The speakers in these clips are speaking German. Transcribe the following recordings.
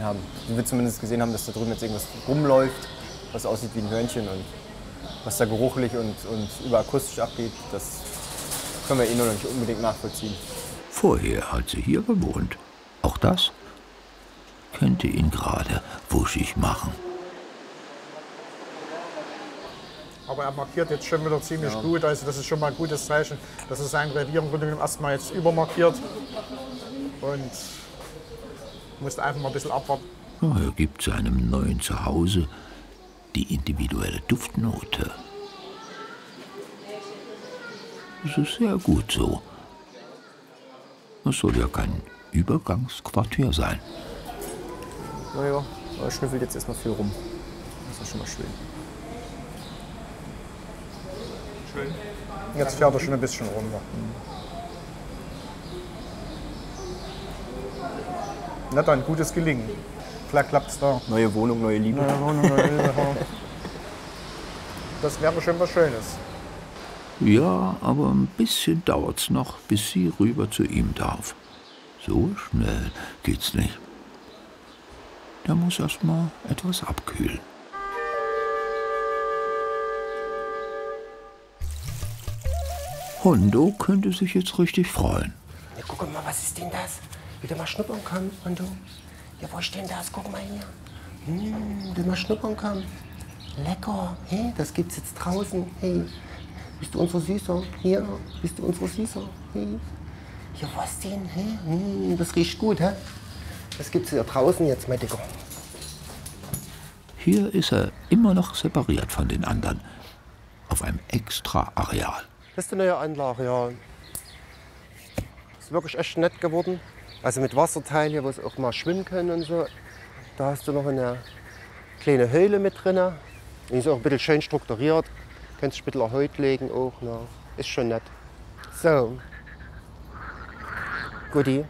haben. Wie wir zumindest gesehen haben, dass da drüben jetzt irgendwas rumläuft, was aussieht wie ein Hörnchen und was da geruchlich und überakustisch abgeht, das können wir noch nicht unbedingt nachvollziehen. Vorher hat sie hier gewohnt. Auch das könnte ihn gerade wuschig machen. Aber er markiert jetzt schon wieder ziemlich gut, also das ist schon mal ein gutes Zeichen, dass er sein Revier im Grunde genommen erstmal jetzt übermarkiert und muss einfach mal ein bisschen abwarten. Er gibt seinem neuen Zuhause die individuelle Duftnote. Es ist sehr gut so. Es soll ja kein Übergangsquartier sein. Naja, er schnüffelt jetzt erstmal viel rum. Das ist schon mal schön. Jetzt fährt er schon ein bisschen runter. Na dann, gutes Gelingen. Vielleicht klappt es da. Neue Wohnung, neue Liebe. Neue Wohnung, neue Liebe. Das wäre schon was Schönes. Ja, aber ein bisschen dauert's noch, bis sie rüber zu ihm darf. So schnell geht's nicht. Da muss erst mal etwas abkühlen. Hondo könnte sich jetzt richtig freuen. Ja, guck mal, was ist denn das? Wieder mal schnuppern kommen, Hondo. Ja, wo ist denn das? Guck mal hier. Wieder mal schnuppern kommen. Lecker. Hey, das gibt's jetzt draußen. Hey, bist du unser Süßer? Hier, bist du unser Süßer? Hey. Ja, was denn? Hey? Das riecht gut, hä? Das gibt's hier draußen jetzt, mein Dicker. Hier ist er immer noch separiert von den anderen. Auf einem extra Areal. Das ist die neue Anlage, ja. Ist wirklich echt nett geworden. Also mit Wasserteil hier, wo sie auch mal schwimmen können und so. Da hast du noch eine kleine Höhle mit drin. Die ist auch ein bisschen schön strukturiert. Kannst du ein bisschen erhöht legen auch. Na. Ist schon nett. So. Guti.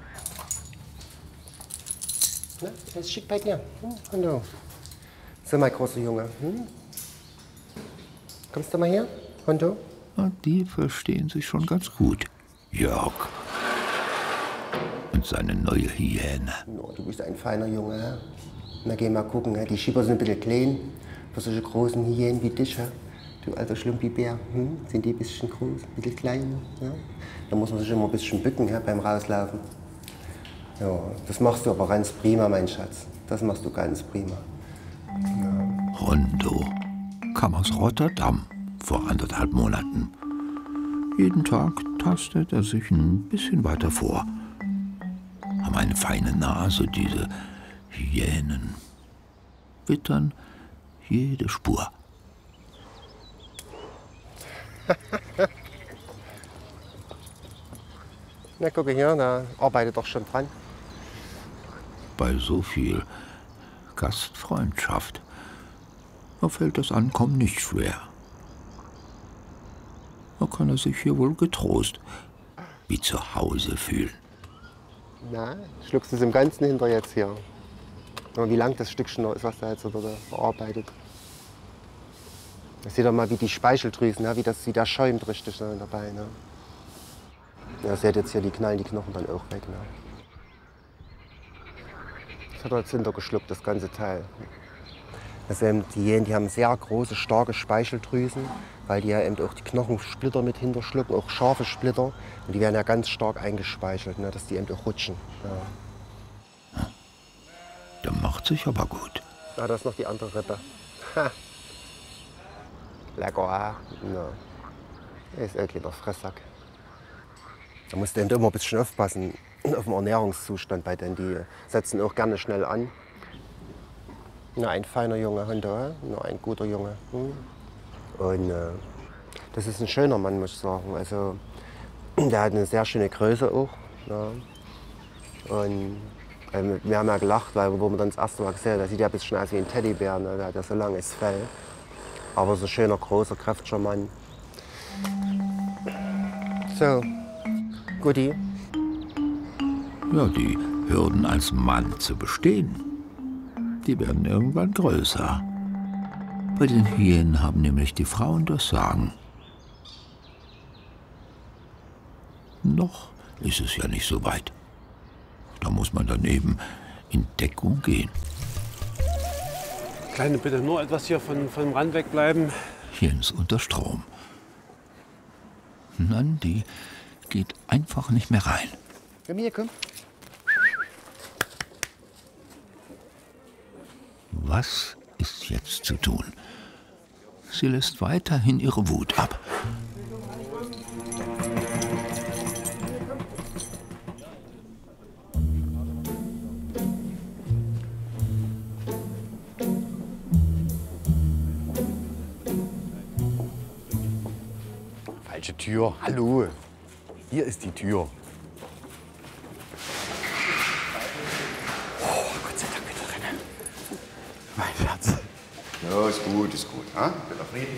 Na, ist schick bei dir. Hallo. So, mein großer Junge. Kommst du mal her, Hondo? Die verstehen sich schon ganz gut. Jörg und seine neue Hyäne. No, du bist ein feiner Junge. Na, geh mal gucken. Die Schieber sind ein bisschen klein für solche großen Hyänen wie dich. Du alter Schlumpibär. Sind die ein bisschen groß, ein bisschen klein? Ja? Da muss man sich immer ein bisschen bücken beim Rauslaufen. Ja, das machst du aber ganz prima, mein Schatz. Das machst du ganz prima. Ja. Hondo kam aus Rotterdam vor 1,5 Monaten. Jeden Tag tastet er sich ein bisschen weiter vor. Haben eine feine Nase, diese Hyänen. Wittern jede Spur. Na, gucke hier, da arbeitet doch schon dran. Bei so viel Gastfreundschaft fällt das Ankommen nicht schwer. Da kann er sich hier wohl getrost wie zu Hause fühlen. Na, schluckst du es im Ganzen hinter jetzt hier? Und wie lang das Stückchen noch ist, was da jetzt oder verarbeitet. Da seht ihr mal, wie die Speicheldrüsen, wie der schäumt richtig dabei. Ne? Ja, seht jetzt hier, die knallen die Knochen dann auch weg. Ne? Das hat er jetzt hintergeschluckt, das ganze Teil. Also die Hyänen, die haben sehr große, starke Speicheldrüsen, weil die ja eben auch die Knochensplitter mit hinterschlucken, auch scharfe Splitter. Und die werden ja ganz stark eingespeichelt, ne, dass die eben auch rutschen. Ja. Der macht sich aber gut. Ah, da ist noch die andere Rippe. Ha. Lecker, ja. Der ist ein kleiner Fresssack. Da musst du eben immer ein bisschen aufpassen auf den Ernährungszustand bei denen. Die setzen auch gerne schnell an. Na, ein feiner Junge, Hondo, nur ein guter Junge. Und das ist ein schöner Mann, muss ich sagen. Also, der hat eine sehr schöne Größe auch. Ja. Und wir haben ja gelacht, weil wo wir dann das erste Mal gesehen haben, der sieht ja ein bisschen aus wie ein Teddybär. Ne? Der hat ja so langes Fell. Aber so ein schöner, großer, kräftiger Mann. So, Guti. Ja, die Hürden als Mann zu bestehen, die werden irgendwann größer. Bei den Hyänen haben nämlich die Frauen das Sagen. Noch ist es ja nicht so weit. Da muss man dann eben in Deckung gehen. Kleine Bitte, nur etwas hier von dem Rand wegbleiben. Jens unter Strom. Nein, die geht einfach nicht mehr rein. Komm hier, komm. Was ist jetzt zu tun? Sie lässt weiterhin ihre Wut ab. Falsche Tür. Hallo. Hier ist die Tür. Oh, Gott sei Dank wieder drin. Mein Schatz. Ja, ist gut, ist gut. Ha? Bin auf Frieden.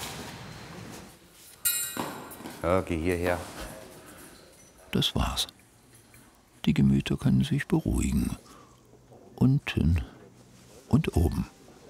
Ja, geh hierher. Das war's. Die Gemüter können sich beruhigen. Unten und oben.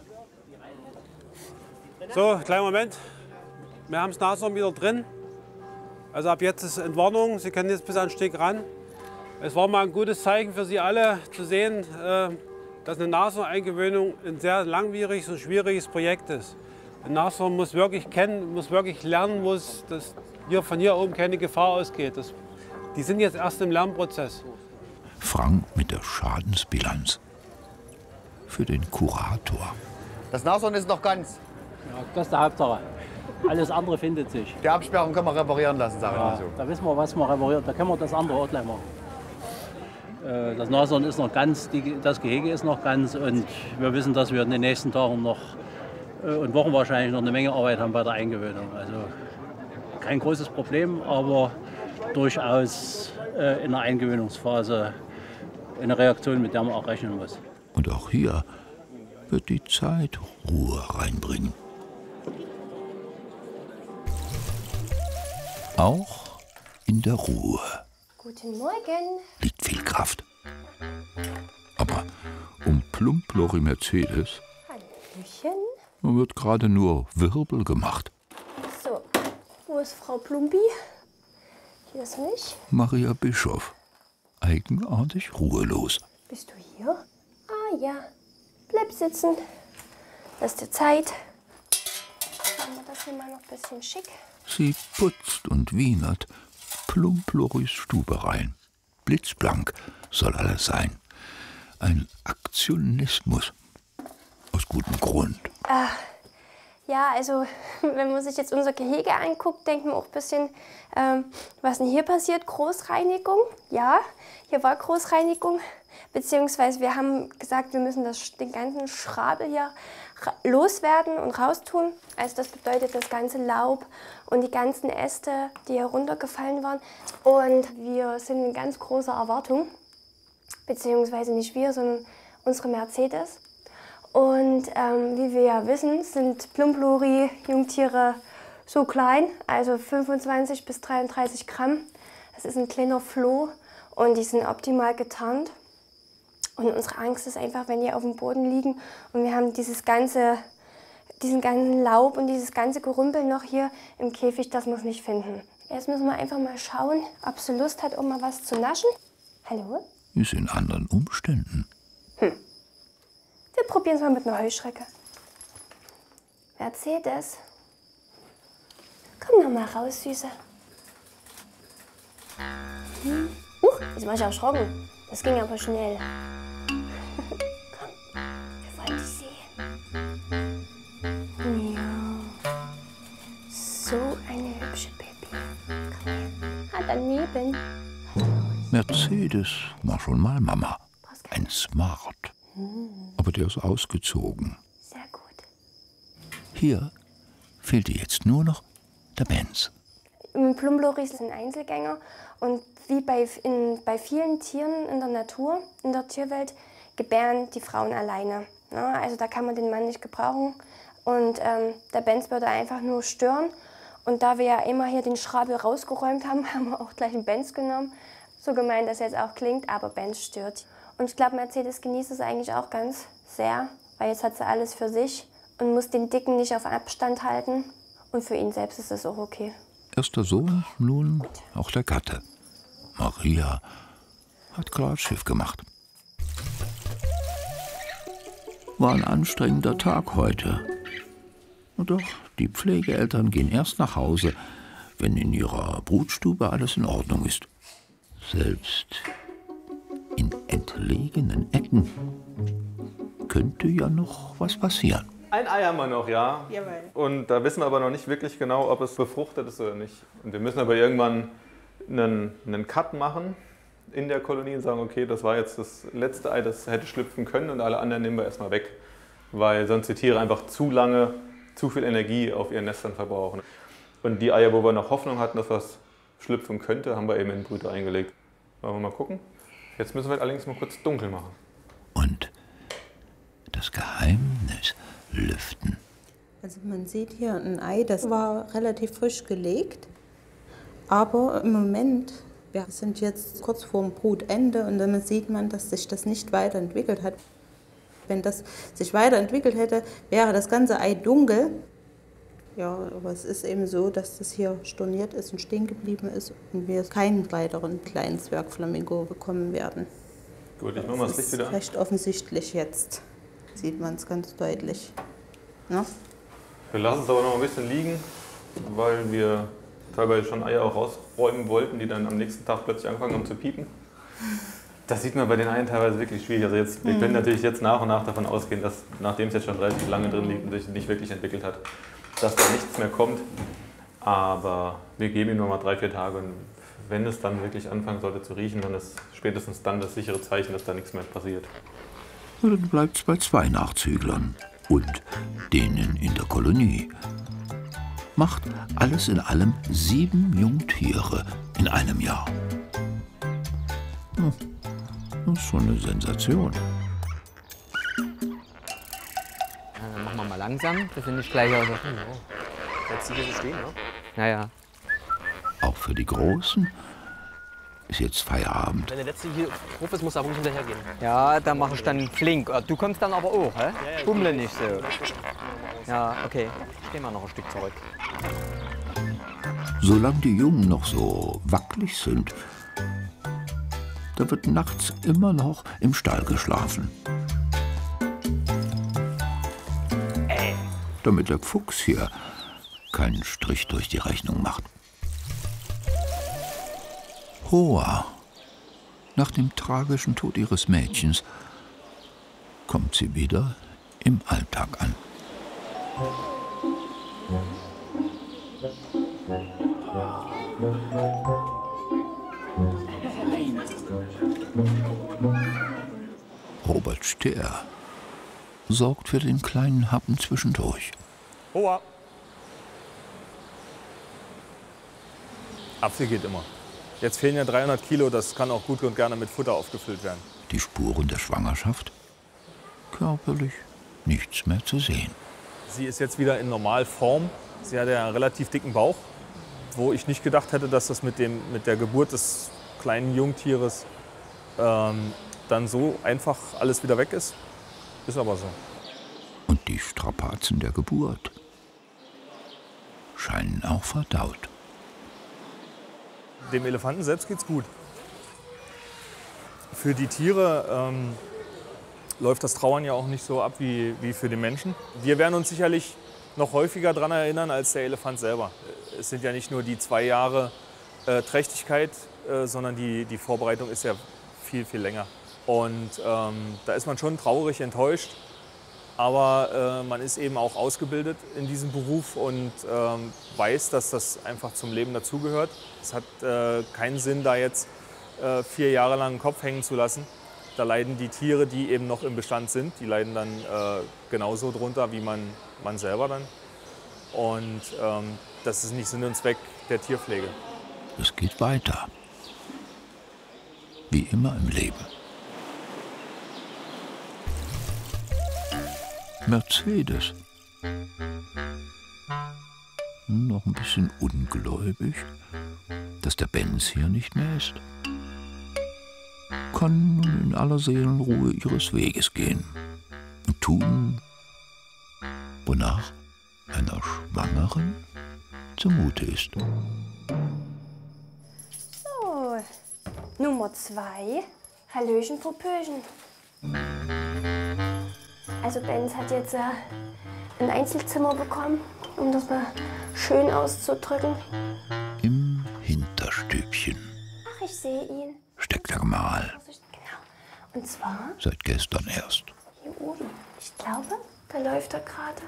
So, kleinen Moment. Wir haben das Nashorn wieder drin. Also ab jetzt ist Entwarnung. Sie können jetzt bis an den Steg ran. Es war mal ein gutes Zeichen für Sie alle, zu sehen, dass eine Nashorn-Eingewöhnung ein sehr langwieriges und schwieriges Projekt ist. Ein Nashorn muss wirklich kennen, muss wirklich lernen, dass von hier oben keine Gefahr ausgeht. Die sind jetzt erst im Lernprozess. Frank mit der Schadensbilanz. Für den Kurator. Das Nashorn ist noch ganz. Ja, das ist die Hauptsache. Alles andere findet sich. Die Absperrung können wir reparieren lassen, sage ich mal so. Da wissen wir, was wir reparieren. Da können wir das andere auch gleich machen. Das Nashorn ist noch ganz, das Gehege ist noch ganz und wir wissen, dass wir in den nächsten Tagen noch und Wochen wahrscheinlich noch eine Menge Arbeit haben bei der Eingewöhnung. Also kein großes Problem, aber durchaus in der Eingewöhnungsphase eine Reaktion, mit der man auch rechnen muss. Und auch hier wird die Zeit Ruhe reinbringen. Auch in der Ruhe Guten Morgen. liegt viel Kraft. Aber um Plumplori Mercedes Hallöchen. wird gerade nur Wirbel gemacht. So, wo ist Frau Plumpi? Hier ist nicht. Maria Bischof, eigenartig ruhelos. Bist du hier? Ah ja. Bleib sitzen. Lass dir Zeit. Machen wir das hier mal noch ein bisschen schick. Sie putzt und wienert Plumploris Stube rein. Blitzblank soll alles sein. Ein Aktionismus. Aus gutem Grund. Ja, also wenn man sich jetzt unser Gehege anguckt, denkt man auch ein bisschen, was denn hier passiert? Großreinigung. Ja, hier war Großreinigung. Beziehungsweise wir haben gesagt, wir müssen den ganzen Schrabel hier loswerden und raustun. Also das bedeutet das ganze Laub und die ganzen Äste, die hier runtergefallen waren. Und wir sind in ganz großer Erwartung, beziehungsweise nicht wir, sondern unsere Mercedes. Und wie wir ja wissen, sind Plumplori-Jungtiere so klein, also 25 bis 33 Gramm. Das ist ein kleiner Floh und die sind optimal getarnt. Und unsere Angst ist einfach, wenn die auf dem Boden liegen und wir haben diesen ganzen Laub und dieses ganze Gerümpel noch hier im Käfig, das wir es nicht finden. Jetzt müssen wir einfach mal schauen, ob sie Lust hat, um mal was zu naschen. Hallo? Ist in anderen Umständen. Wir probieren es mal mit einer Heuschrecke. Mercedes, komm noch mal raus, Süße. Jetzt war ich erschrocken. Das ging aber schnell. Komm, wir wollen dich sehen. Ja. So eine hübsche Baby. Komm her. Daneben. Mercedes war schon mal Mama. Ein Smart. Aber der ist ausgezogen. Sehr gut. Hier fehlte jetzt nur noch der Benz. Plumploris sind Einzelgänger und wie bei vielen Tieren in der Natur, in der Tierwelt, gebären die Frauen alleine. Ja, also da kann man den Mann nicht gebrauchen und der Benz würde einfach nur stören. Und da wir ja immer hier den Schrabel rausgeräumt haben, haben wir auch gleich einen Benz genommen. So gemein das jetzt auch klingt, aber Benz stört. Und ich glaube, Mercedes genießt es eigentlich auch ganz sehr, weil jetzt hat sie alles für sich und muss den Dicken nicht auf Abstand halten. Und für ihn selbst ist es auch okay. Erster Sohn, nun auch der Gatte. Maria hat Klartschiff gemacht. War ein anstrengender Tag heute. Und doch, die Pflegeeltern gehen erst nach Hause, wenn in ihrer Brutstube alles in Ordnung ist. Selbst in entlegenen Ecken könnte ja noch was passieren. Ein Ei haben wir noch, ja. Jawohl. Und da wissen wir aber noch nicht wirklich genau, ob es befruchtet ist oder nicht. Und wir müssen aber irgendwann einen Cut machen in der Kolonie und sagen, okay, das war jetzt das letzte Ei, das hätte schlüpfen können und alle anderen nehmen wir erstmal weg. Weil sonst die Tiere einfach zu lange, zu viel Energie auf ihren Nestern verbrauchen. Und die Eier, wo wir noch Hoffnung hatten, dass was schlüpfen könnte, haben wir eben in Brüter eingelegt. Wollen wir mal gucken? Jetzt müssen wir allerdings mal kurz dunkel machen. Und das Geheimnis lüften. Also man sieht hier ein Ei, das war relativ frisch gelegt. Aber im Moment, wir sind jetzt kurz vor dem Brutende und dann sieht man, dass sich das nicht weiterentwickelt hat. Wenn das sich weiterentwickelt hätte, wäre das ganze Ei dunkel. Ja, aber es ist eben so, dass das hier storniert ist und stehen geblieben ist und wir keinen weiteren kleinen Zwergflamingo bekommen werden. Gut, ich mache mal das Licht wieder an. Das ist recht offensichtlich jetzt. Sieht man es ganz deutlich. Ja? Wir lassen es aber noch ein bisschen liegen, weil wir teilweise schon Eier auch rausräumen wollten, die dann am nächsten Tag plötzlich angefangen haben zu piepen. Das sieht man bei den Eiern teilweise wirklich schwierig. Also jetzt, wir können natürlich jetzt nach und nach davon ausgehen, dass nachdem es jetzt schon relativ lange drin liegt und sich nicht wirklich entwickelt hat, dass da nichts mehr kommt. Aber wir geben ihm noch mal 3-4 Tage und wenn es dann wirklich anfangen sollte zu riechen, dann ist spätestens dann das sichere Zeichen, dass da nichts mehr passiert. Und dann bleibt es bei 2 Nachzüglern und denen in der Kolonie. Macht alles in allem 7 Jungtiere in einem Jahr. Das ist schon eine Sensation. Dann machen wir mal langsam, das sind nicht gleich aus. Jetzt hier so stehen, ne? Naja. Auch für die Großen ist jetzt Feierabend. Wenn der letzte hier drauf ist, muss er ruhig hinterhergehen. Ja, dann mache ich dann flink. Du kommst dann aber auch, hä? Ja, Bummle nicht so. Ja, okay. Stehen wir noch ein Stück zurück. Solange die Jungen noch so wackelig sind, da wird nachts immer noch im Stall geschlafen. Damit der Fuchs hier keinen Strich durch die Rechnung macht. Hoa, nach dem tragischen Tod ihres Mädchens, kommt sie wieder im Alltag an. Robert Stehr sorgt für den kleinen Happen zwischendurch. Hoa! Apfel geht immer. Jetzt fehlen ja 300 Kilo, das kann auch gut und gerne mit Futter aufgefüllt werden. Die Spuren der Schwangerschaft? Körperlich nichts mehr zu sehen. Sie ist jetzt wieder in Normalform. Sie hat ja einen relativ dicken Bauch, wo ich nicht gedacht hätte, dass das mit der Geburt des kleinen Jungtieres dann so einfach alles wieder weg ist. Ist aber so. Und die Strapazen der Geburt scheinen auch verdaut. Dem Elefanten selbst geht's gut. Für die Tiere läuft das Trauern ja auch nicht so ab wie für den Menschen. Wir werden uns sicherlich noch häufiger daran erinnern als der Elefant selber. Es sind ja nicht nur die 2 Jahre Trächtigkeit, sondern die Vorbereitung ist ja viel, viel länger. Und da ist man schon traurig, enttäuscht. Aber man ist eben auch ausgebildet in diesem Beruf und weiß, dass das einfach zum Leben dazugehört. Es hat keinen Sinn, da jetzt 4 Jahre lang den Kopf hängen zu lassen. Da leiden die Tiere, die eben noch im Bestand sind, die leiden dann genauso drunter wie man selber dann. Und das ist nicht Sinn und Zweck der Tierpflege. Es geht weiter. Wie immer im Leben. Mercedes. Noch ein bisschen ungläubig, dass der Benz hier nicht mehr ist. Kann nun in aller Seelenruhe ihres Weges gehen und tun, wonach einer Schwangeren zumute ist. So, Nummer 2. Hallöchen, Popöchen. Also Benz hat jetzt ein Einzelzimmer bekommen, um das mal schön auszudrücken. Im Hinterstübchen Ach, ich sehe ihn. steckt er mal. Genau. Und zwar Seit gestern erst. hier oben. Ich glaube, da läuft er gerade.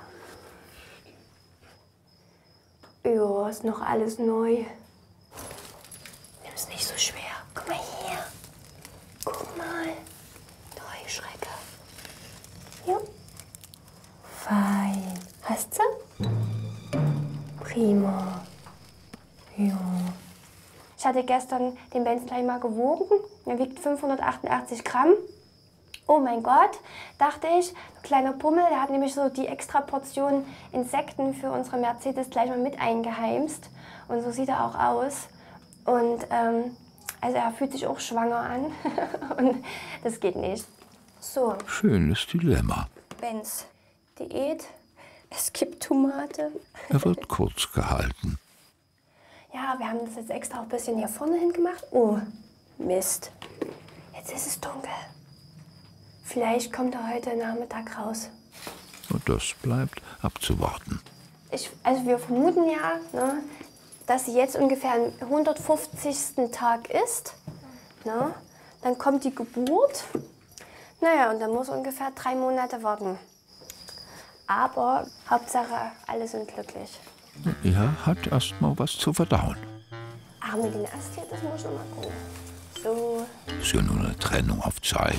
Ja, ist noch alles neu. Nimm es nicht so schwer. Guck mal hier. Guck mal. Der Heuschrecke. Ja. Fein. Hast du? Prima. Ja. Ich hatte gestern den Benz gleich mal gewogen. Er wiegt 588 Gramm. Oh mein Gott, dachte ich, kleiner Pummel, der hat nämlich so die extra Portion Insekten für unsere Mercedes gleich mal mit eingeheimst. Und so sieht er auch aus. Und also er fühlt sich auch schwanger an. Und das geht nicht. So. Schönes Dilemma. Benz, Diät, es gibt Tomate. Er wird kurz gehalten. Ja, wir haben das jetzt extra auch ein bisschen hier vorne hin gemacht. Oh, Mist. Jetzt ist es dunkel. Vielleicht kommt er heute Nachmittag raus. Und das bleibt abzuwarten. Also wir vermuten ja, ne, dass sie jetzt ungefähr am 150. Tag ist. Ne? Dann kommt die Geburt. Naja, und dann muss er ungefähr 3 Monate warten. Aber Hauptsache, alle sind glücklich. Er hat erst mal was zu verdauen. Ach, mit den Ast hier, das muss ich noch mal gucken. So. Ist ja nur eine Trennung auf Zeit.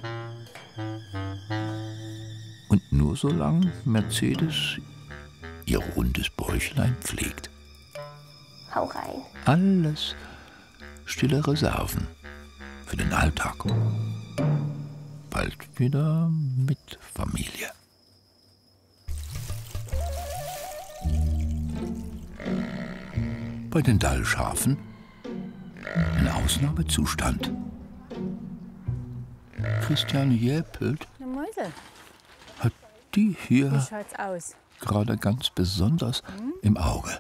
Und nur solange Mercedes ihr rundes Bäuchlein pflegt. Hau rein. Alles stille Reserven für den Alltag. Bald wieder mit Familie. Bei den Dallschafen ein Ausnahmezustand. Christiane Jäpelt Na Mäuse, hat die wie hier schaut's aus? gerade ganz besonders im Auge.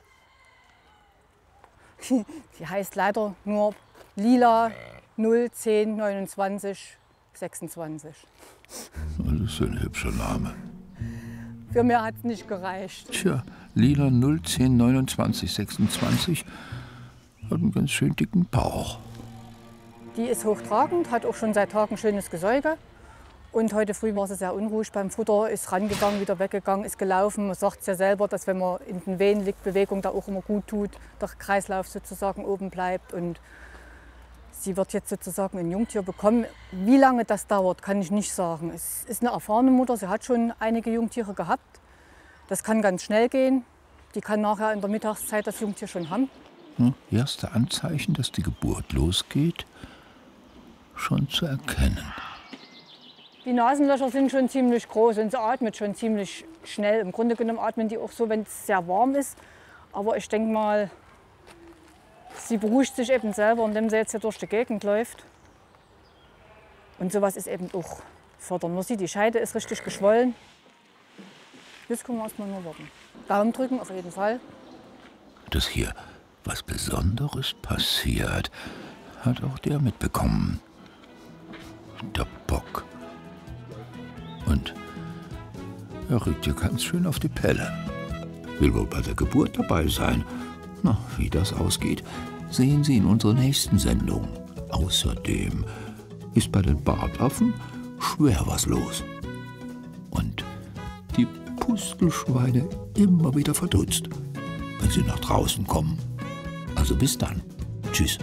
Die heißt leider nur Lila 010 29 26. Das ist ein hübscher Name. Für mehr hat's nicht gereicht. Tja, Lila 010 29 26 hat einen ganz schön dicken Bauch. Die ist hochtragend, hat auch schon seit Tagen schönes Gesäuge. Und heute früh war sie sehr unruhig beim Futter, ist rangegangen, wieder weggegangen, ist gelaufen. Man sagt es ja selber, dass wenn man in den Wehen liegt, Bewegung da auch immer gut tut, der Kreislauf sozusagen oben bleibt. Und sie wird jetzt sozusagen ein Jungtier bekommen. Wie lange das dauert, kann ich nicht sagen. Es ist eine erfahrene Mutter, sie hat schon einige Jungtiere gehabt. Das kann ganz schnell gehen. Die kann nachher in der Mittagszeit das Jungtier schon haben. Erste Anzeichen, dass die Geburt losgeht, schon zu erkennen. Die Nasenlöcher sind schon ziemlich groß und sie atmet schon ziemlich schnell. Im Grunde genommen atmen die auch so, wenn es sehr warm ist. Aber ich denke mal, sie beruhigt sich eben selber, indem sie jetzt hier durch die Gegend läuft. Und sowas ist eben auch fördernd. Man sieht, die Scheide ist richtig geschwollen. Jetzt können wir erstmal nur warten. Daumen drücken auf jeden Fall. Dass hier was Besonderes passiert, hat auch der mitbekommen. Der Bock. Und er regt ihr ganz schön auf die Pelle. Will wohl bei der Geburt dabei sein. Na, wie das ausgeht, sehen Sie in unserer nächsten Sendung. Außerdem ist bei den Bartaffen schwer was los. Und die Pustelschweine immer wieder verdutzt, wenn sie nach draußen kommen. Also bis dann. Tschüss.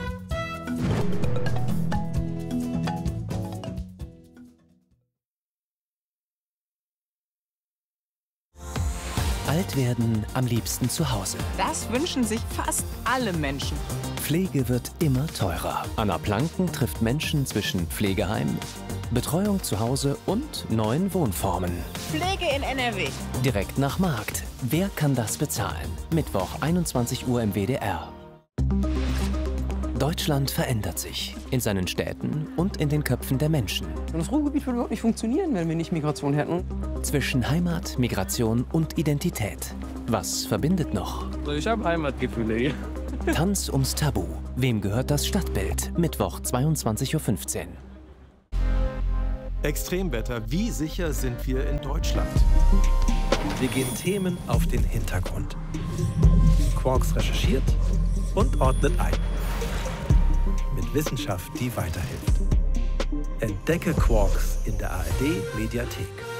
Alt werden am liebsten zu Hause. Das wünschen sich fast alle Menschen. Pflege wird immer teurer. Anna Planken trifft Menschen zwischen Pflegeheim, Betreuung zu Hause und neuen Wohnformen. Pflege in NRW. Direkt nach Markt. Wer kann das bezahlen? Mittwoch, 21 Uhr im WDR. Deutschland verändert sich. In seinen Städten und in den Köpfen der Menschen. Das Ruhrgebiet würde überhaupt nicht funktionieren, wenn wir nicht Migration hätten. Zwischen Heimat, Migration und Identität. Was verbindet noch? Ich habe Heimatgefühle. Tanz ums Tabu. Wem gehört das Stadtbild? Mittwoch, 22:15 Uhr. Extremwetter, wie sicher sind wir in Deutschland? Wir gehen Themen auf den Hintergrund. Quarks recherchiert und ordnet ein. Mit Wissenschaft, die weiterhilft. Entdecke Quarks in der ARD Mediathek.